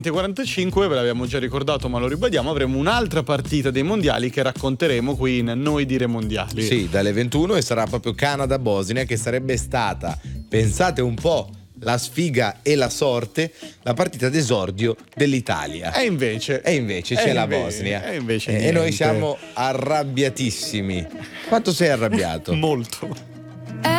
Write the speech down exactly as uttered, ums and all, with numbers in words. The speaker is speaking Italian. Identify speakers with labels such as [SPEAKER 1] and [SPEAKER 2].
[SPEAKER 1] quarantacinque, ve l'abbiamo già ricordato ma lo ribadiamo, avremo un'altra partita dei mondiali che racconteremo qui in Noi dire mondiali.
[SPEAKER 2] Sì, dalle ventuno, e sarà proprio Canada-Bosnia, che sarebbe stata, pensate un po', la sfiga e la sorte, la partita d'esordio dell'Italia.
[SPEAKER 1] E invece
[SPEAKER 2] E invece c'è
[SPEAKER 1] e
[SPEAKER 2] la
[SPEAKER 1] inve-
[SPEAKER 2] Bosnia.
[SPEAKER 1] E invece
[SPEAKER 2] E
[SPEAKER 1] niente.
[SPEAKER 2] noi siamo arrabbiatissimi. Quanto sei arrabbiato?
[SPEAKER 1] Molto.